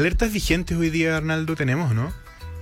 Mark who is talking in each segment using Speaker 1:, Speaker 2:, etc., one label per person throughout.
Speaker 1: ¿Alertas vigentes hoy día, Arnaldo, tenemos, no?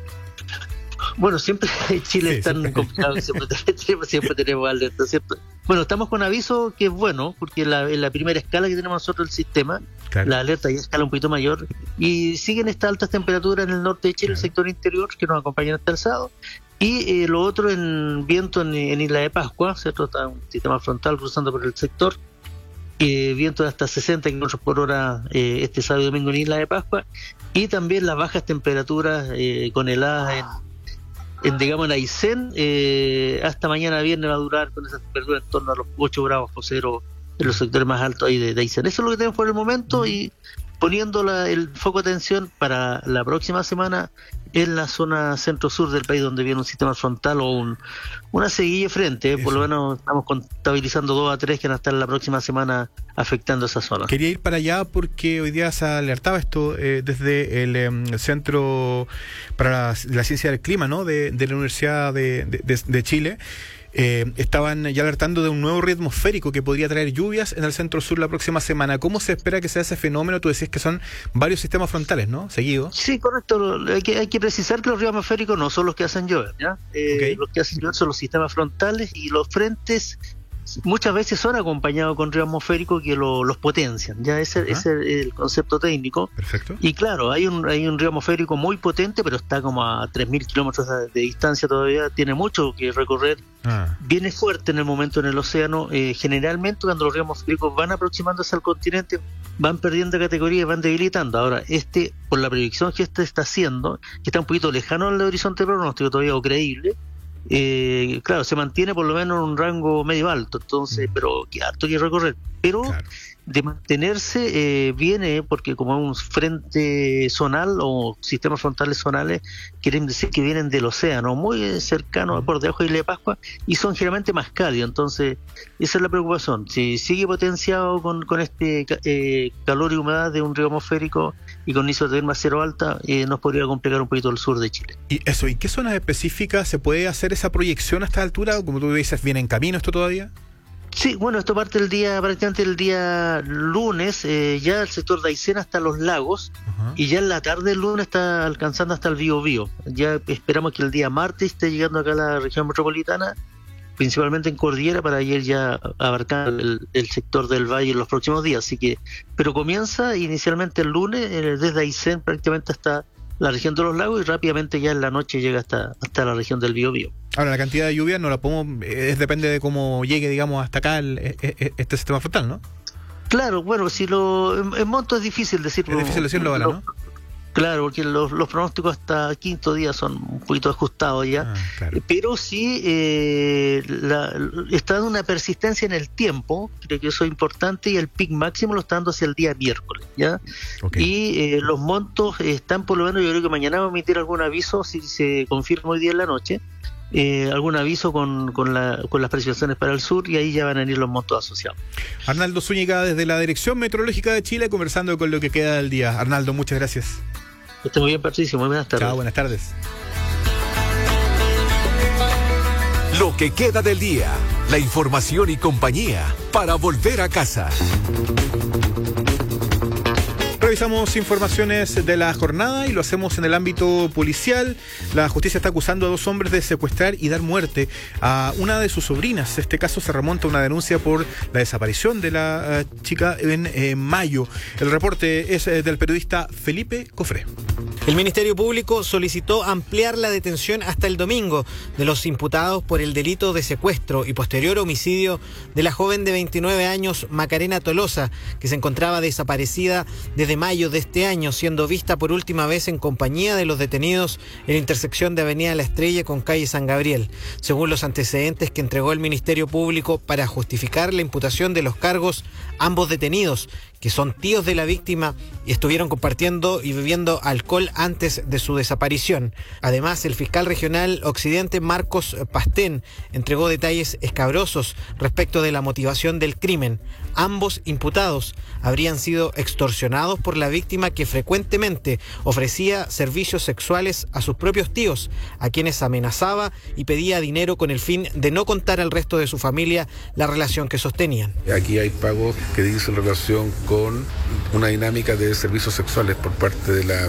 Speaker 2: Bueno, siempre Chile es tan complicado, siempre tenemos alerta, ¿cierto? Bueno, estamos con aviso que es bueno, porque en la primera escala que tenemos nosotros el sistema, claro, la alerta ya escala un poquito mayor, y siguen estas altas temperaturas en el norte de Chile, claro, el sector interior, que nos acompañan hasta el sábado, y lo otro en viento en Isla de Pascua, ¿cierto? Está un sistema frontal cruzando por el sector, viento de hasta 60 km por hora este sábado y domingo en Isla de Pascua, y también las bajas temperaturas con heladas digamos en Aysén, hasta mañana viernes va a durar con esa temperatura en torno a los 8 grados o 0 en los sectores más altos ahí de Aysén. Eso es lo que tenemos por el momento, y poniendo el foco de atención para la próxima semana en la zona centro-sur del país, donde viene un sistema frontal o una seguilla de frente. Por lo menos estamos contabilizando 2 a 3 que van a estar la próxima semana afectando esa zona.
Speaker 1: Quería ir para allá porque hoy día se alertaba esto desde el Centro para la Ciencia del Clima, ¿no? de la Universidad de Chile. Estaban ya alertando de un nuevo río atmosférico que podría traer lluvias en el centro-sur la próxima semana. ¿Cómo se espera que sea ese fenómeno? Tú decías que son varios sistemas frontales, ¿no? Seguidos.
Speaker 2: Sí, correcto. Hay que precisar que los ríos atmosféricos no son los que hacen llover, ¿ya? Los que hacen llover son los sistemas frontales, y los frentes muchas veces son acompañados con ríos atmosféricos que los potencian. Ya ese es el concepto técnico.
Speaker 1: Perfecto.
Speaker 2: Y claro, hay un río atmosférico muy potente, pero está como a 3.000 kilómetros de distancia todavía, tiene mucho que recorrer. Viene fuerte en el momento en el océano. Generalmente cuando los ríos atmosféricos van aproximándose al continente, van perdiendo categoría y van debilitando. Ahora, por la predicción que está haciendo, que está un poquito lejano al horizonte pronóstico todavía o creíble, claro, se mantiene por lo menos en un rango medio alto, entonces, pero que harto que recorrer. Pero claro, de mantenerse viene porque como un frente zonal o sistemas frontales zonales, quieren decir que vienen del océano, muy cercano por debajo de Isla de Pascua, y son generalmente más cálidos. Entonces esa es la preocupación. Si sigue potenciado con este calor y humedad de un río atmosférico y con isotermia cero alta, nos podría complicar un poquito el sur de Chile.
Speaker 1: ¿Y qué zonas específicas se puede hacer esa proyección a esta altura? O como tú dices, ¿viene en camino esto todavía?
Speaker 2: Sí, bueno, esto parte prácticamente el día lunes, ya el sector de Aysén hasta los lagos, y ya en la tarde del lunes está alcanzando hasta el Biobío. Ya esperamos que el día martes esté llegando acá a la región metropolitana, principalmente en Cordillera, para ir ya abarcar el sector del valle en los próximos días. Así que, pero comienza inicialmente el lunes, desde Aysén prácticamente hasta la región de los lagos, y rápidamente ya en la noche llega hasta la región del Biobío.
Speaker 1: Ahora, la cantidad de lluvia no la podemos, depende de cómo llegue, digamos, hasta acá este sistema frontal, ¿no?
Speaker 2: Claro, bueno, si en monto es difícil decirlo.
Speaker 1: Es difícil decirlo ahora, ¿no?
Speaker 2: Claro, porque los pronósticos hasta quinto día son un poquito ajustados ya, claro. Pero sí está dando una persistencia en el tiempo, creo que eso es importante, y el pic máximo lo está dando hacia el día miércoles, ¿ya? Y los montos están, por lo menos, yo creo que mañana va a emitir algún aviso, si se confirma hoy día en la noche, algún aviso con las precipitaciones para el sur, y ahí ya van a venir los montos asociados.
Speaker 1: Arnaldo Zúñiga, desde la Dirección Meteorológica de Chile, conversando con lo que queda del día. Arnaldo, muchas gracias.
Speaker 2: Que esté muy bien, Patricio. Muy buenas tardes.
Speaker 1: Chao, buenas tardes.
Speaker 3: Lo que queda del día, la información y compañía para volver a casa.
Speaker 1: Revisamos informaciones de la jornada y lo hacemos en el ámbito policial. La justicia está acusando a 2 hombres de secuestrar y dar muerte a una de sus sobrinas. Este caso se remonta a una denuncia por la desaparición de la chica en mayo. El reporte es del periodista Felipe Cofré.
Speaker 4: El Ministerio Público solicitó ampliar la detención hasta el domingo de los imputados por el delito de secuestro y posterior homicidio de la joven de 29 años Macarena Tolosa, que se encontraba desaparecida desde mayo de este año, siendo vista por última vez en compañía de los detenidos en la intersección de Avenida La Estrella con calle San Gabriel. Según los antecedentes que entregó el Ministerio Público para justificar la imputación de los cargos, ambos detenidos, que son tíos de la víctima, estuvieron compartiendo y bebiendo alcohol antes de su desaparición. Además, el fiscal regional Occidente, Marcos Pastén, entregó detalles escabrosos respecto de la motivación del crimen. Ambos imputados habrían sido extorsionados por la víctima, que frecuentemente ofrecía servicios sexuales a sus propios tíos, a quienes amenazaba y pedía dinero con el fin de no contar al resto de su familia la relación que sostenían.
Speaker 5: Aquí hay pagos que dicen relación con una dinámica de servicios sexuales por parte de la